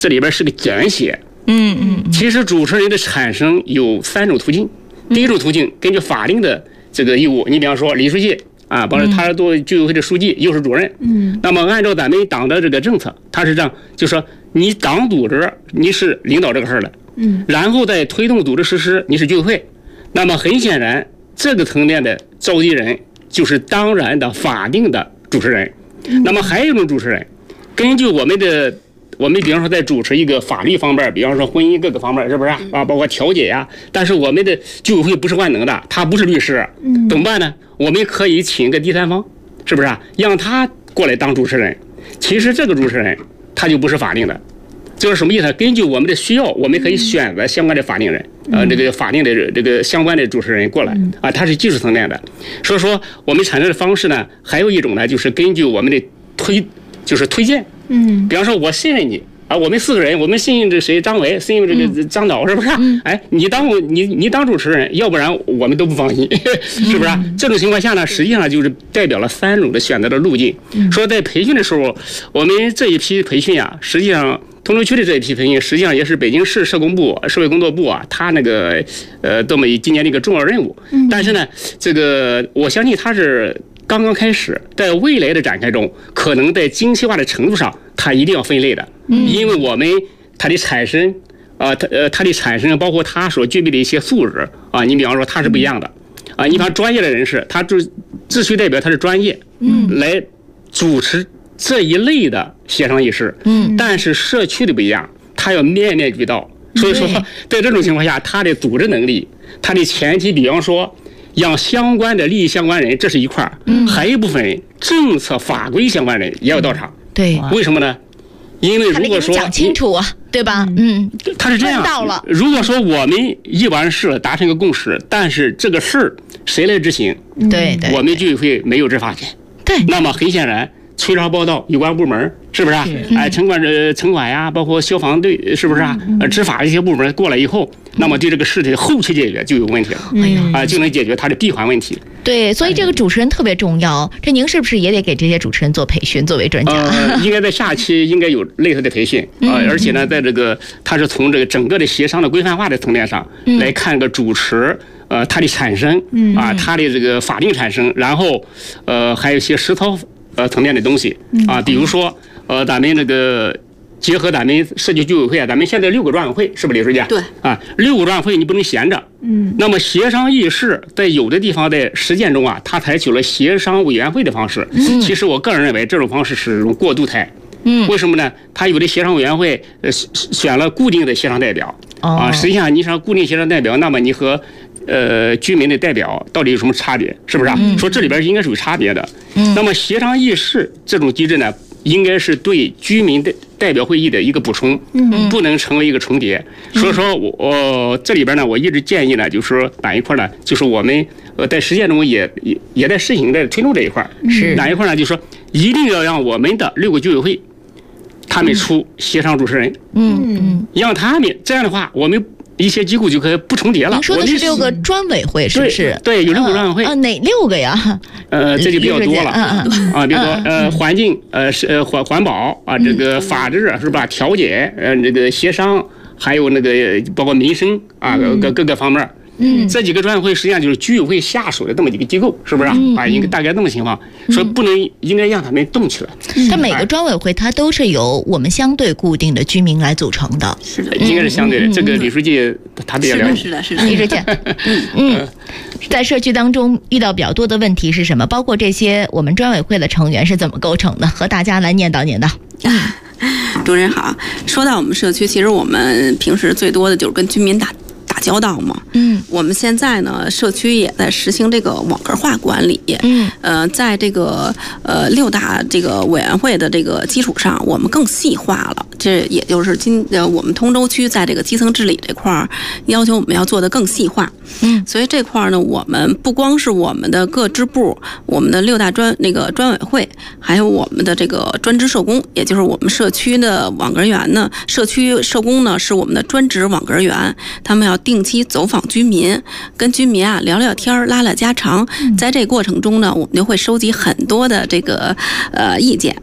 这里边是个简写。其实主持人的产生有3种途径。第一种途径，根据法定的这个义务，你比方说李书记啊，包括他做居委会的书记，又是主任。那么按照咱们党的这个政策，他是这样，就说你党组织你是领导这个事儿的，然后再推动组织实施，你是居委会。那么很显然，这个层面的召集人就是当然的法定的主持人。那么还有一种主持人，根据我们比方说在主持一个法律方面，比方说婚姻各个方面，是不是啊？包括调解呀。但是我们的居委会不是万能的，他不是律师，怎么办呢？我们可以请一个第三方，是不是啊？让他过来当主持人。其实这个主持人他就不是法定的，就是什么意思？根据我们的需要，我们可以选择相关的法定人，这个法定的这个相关的主持人过来啊，他是技术层面的。所以说我们产生的方式呢，还有一种呢，就是根据我们的推荐。比方说我信任你啊，我们4个人，我们信任这谁张伟，信任这个张导，是不是？哎，你当主持人，要不然我们都不放心，是不是？这种情况下呢，实际上就是代表了3种的选择的路径。说在培训的时候，我们这一批培训啊，实际上通州区的这一批培训，实际上也是北京市社工部、社会工作部啊，他那个这么今年的一个重要任务。但是呢，这个我相信他是刚刚开始，在未来的展开中，可能在精细化的程度上，它一定要分类的，因为我们它的产生，它的产生包括它所具备的一些素质啊，你比方说它是不一样的啊，你看专业的人士，他自须代表他是专业，来主持这一类的协商议事，但是社区的不一样，他要面面俱到，所以说在这种情况下，他的组织能力，他的前提，比方说。让相关的利益相关人，这是一块儿，还有一部分人政策法规相关人也要到场。 对， 为什么呢？因为如果说讲清楚啊，对吧？ 他是这样。如果说我们议完事达成一个共识，但是这个事儿谁来执行？ 对， 我们居委会没有执法权。 对， 那么很显然，催查报到有关部门，是不是啊？城管呀，包括消防队，是不是啊？执法的一些部门过来以后。那么对这个事情后期解决就有问题了，就能解决它的闭环问题。 对，所以这个主持人特别重要。这您是不是也得给这些主持人做培训，作为专家？ 应该在下期应该有类似的培训而且呢，在这个它是从这个整个的协商的规范化的层面上来看个主持，它的产生它的这个法定产生，然后还有一些实操层面的东西啊，比如说咱们这个。结合咱们社区居委会啊，咱们现在6个专委会，是不是李书记？ 对啊，6个专委会你不能闲着。那么协商议事在有的地方在实践中啊，它采取了协商委员会的方式。其实我个人认为这种方式是一种过渡态。为什么呢？它有的协商委员会选了固定的协商代表啊，实际上你说固定协商代表，那么你和居民的代表到底有什么差别？是不是啊？说这里边应该是有差别的。那么协商议事这种机制呢？应该是对居民的代表会议的一个补充，不能成为一个重叠。所以说我这里边呢，我一直建议呢，就是说哪一块呢，就是我们在实践中也在试行在推动这一块。 是哪一块呢？就是说一定要让我们的6个居委会，他们出协商主持人，让他们这样的话，我们。一些机构就可以不重叠了。 您说的是6个专委会，是不是？ 对，有6个专委会。 哪6个呀？ 这就比较多了。比如说环境，环保啊，这个法治是吧？调解，这个协商，还有那个包括民生啊，各个方面。这几个专委会实际上就是居委会下属的这么几个机构，是不是啊？应该大概这么情况，说不能应该让他们动起来。 但每个专委会它都是由我们相对固定的居民来组成的。 是的， 应该是相对的。这个李书记他比较了解。 是的。 李书记，在社区当中遇到比较多的问题是什么？包括这些我们专委会的成员是怎么构成的？和大家来念叨念叨。 主任好，说到我们社区，其实我们平时最多的就是跟居民打交道嘛。我们现在呢，社区也在实行这个网格化管理。在这个6大这个委员会的这个基础上，我们更细化了。这也就是我们通州区在这个基层治理这块儿，要求我们要做的更细化。所以这块儿呢，我们不光是我们的各支部，我们的6大专委会，还有我们的这个专职社工，也就是我们社区的网格员呢，社区社工呢是我们的专职网格员，他们要定期走访居民，跟居民啊聊聊天，拉拉家常。在这过程中呢，我们就会收集很多的这个意见。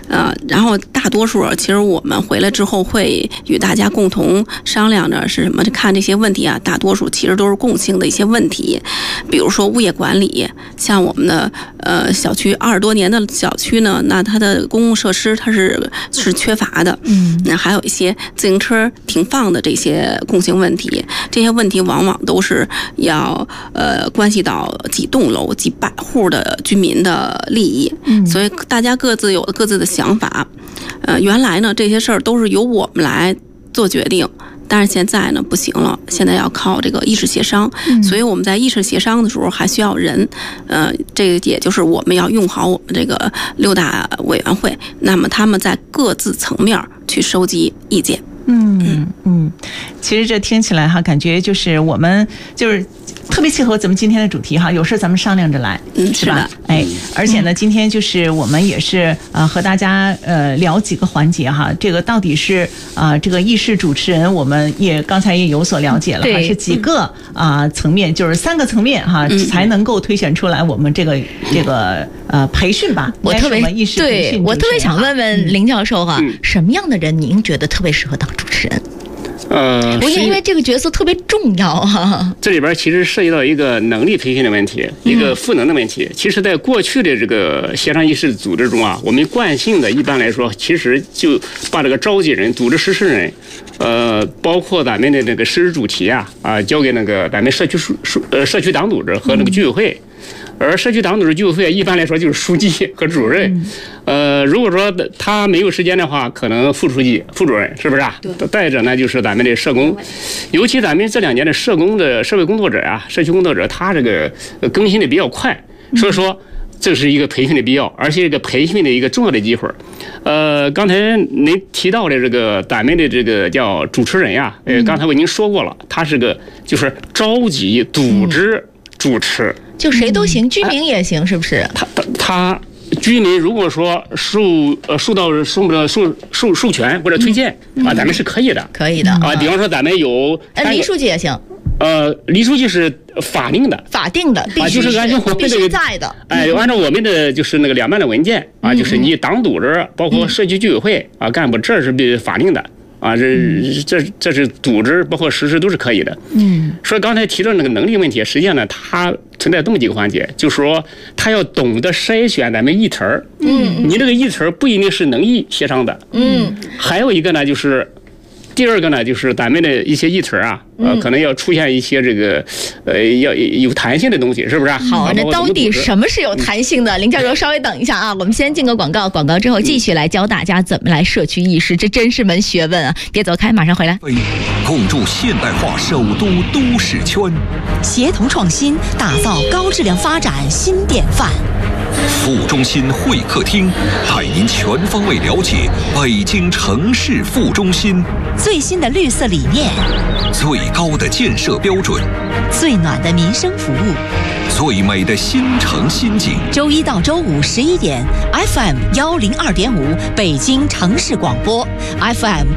然后大多数其实我们回来之后会与大家共同商量着是什么，看这些问题啊，大多数其实都是共性的一些问题，比如说物业管理，像我们的小区20多年的小区呢，那它的公共设施它是缺乏的，那还有一些自行车停放的这些共性问题，这些问题往往都是要关系到几栋楼几百户的居民的利益，所以大家各自有各自的想法。原来呢这些事儿都是由我们来做决定，但是现在呢不行了，现在要靠这个议事协商，所以我们在议事协商的时候还需要人，这个也就是我们要用好我们这个6大委员会，那么他们在各自层面去收集意见。 其实这听起来哈，感觉就是我们就是特别契合咱们今天的主题哈，有事咱们商量着来，是吧？而且呢，今天就是我们也是和大家聊几个环节哈，这个到底是这个议事主持人，我们也刚才也有所了解了哈，是几个层面，就是3个层面哈，才能够推选出来我们这个培训吧。 我特别想问问林教授哈，什么样的人您觉得特别适合当主持人？因为这个角色特别重要啊。 这里边其实涉及到一个能力培训的问题，一个赋能的问题。其实，在过去的这个协商议事组织中啊，我们惯性的一般来说，其实就把这个召集人、组织实施人，包括咱们的这个实施主题交给那个咱们社区党组织和那个居委会。而社区党组织居委会一般来说就是书记和主任，如果说他没有时间的话，可能副书记、副主任是不是啊？再者呢，就是咱们的社工，尤其咱们这2年的社会工作者社区工作者，他这个更新的比较快，所以说这是一个培训的必要，而且这个培训的一个重要的机会。刚才您提到的这个咱们的这个叫主持人刚才我已经说过了，他是个就是召集、组织、主持。 就谁都行，居民也行，是不是？ 他居民如果说受授权或者推荐咱们是可以的，比方说咱们有黎书记也行。 黎书记是法定的，就是按照我们必须在的。 按照我们的就是那个2办的文件就是你党组织包括社区居委会干部，这是法定的。这是组织包括实施都是可以的。所以刚才提到那个能力问题，实际上呢，它存在这么几个环节，就是说他要懂得筛选咱们议题儿。你这个议题儿不一定是能议协商的。还有一个呢，就是第2个呢，就是咱们的一些议题可能要出现一些这个要有弹性的东西，是不是？ 好，那到底什么是有弹性的？林教授稍微等一下我们先进个广告，广告之后继续来教大家怎么来社区议事，这真是门学问啊！别走开，马上回来。 共筑现代化首都都市圈， 协同创新，打造高质量发展新典范。 副中心会客厅带您全方位了解北京城市副中心最新的绿色理念、 最高的建设标准、 最暖的民生服务、 最美的新城新景。 周1到周511点 FM 102.5北京城市广播， FM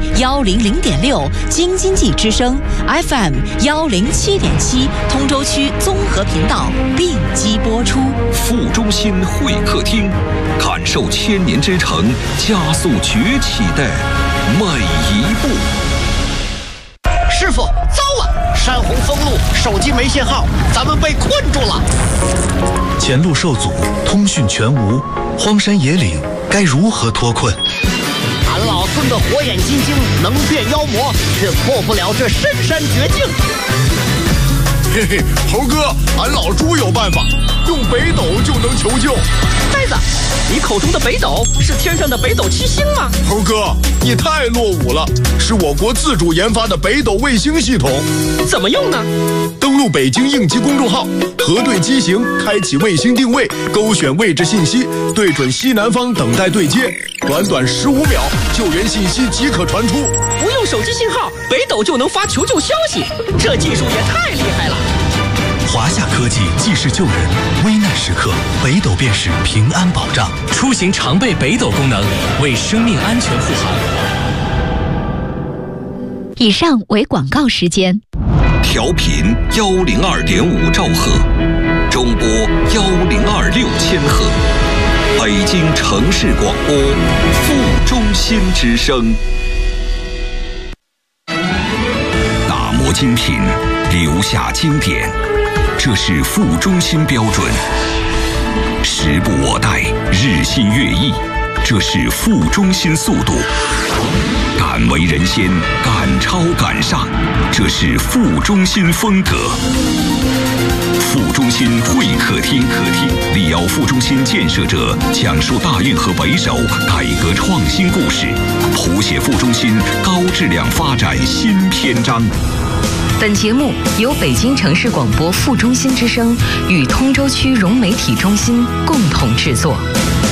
100.6京津冀之声， FM 107.7通州区综合频道并机播出。 副中心会客厅，感受千年之城加速崛起的每一步。 师傅，糟了！山洪封路，手机没信号，咱们被困住了。 前路受阻，通讯全无，荒山野岭该如何脱困？ 俺老孙的火眼金睛能变妖魔，却破不了这深山绝境。 嘿嘿，猴哥，俺老朱有办法，用北斗就能求救。 呆子，你口中的北斗是天上的北斗七星吗？ 猴哥，你太落伍了，是我国自主研发的北斗卫星系统。 怎么用呢？ 登录北京应急公众号，核对机型，开启卫星定位，勾选位置信息，对准西南方等待对接，短短15秒，救援信息即可传出。 不用手机信号，北斗就能发求救消息，这技术也太厉害了。 华夏科技济世救人，危难时刻北斗便是平安保障。 出行常备北斗功能，为生命安全护航。 以上为广告时间。 调频102.5兆赫，中波102.6千赫。 北京城市广播副中心之声。打磨精品，留下经典，这是副中心标准。时不我待，日新月异，这是副中心速度。敢为人先，敢超敢上，这是副中心风格。副中心会客厅，李敖副中心建设者讲述大运河北首改革创新故事，谱写副中心高质量发展新篇章。 本节目由北京城市广播副中心之声与通州区融媒体中心共同制作。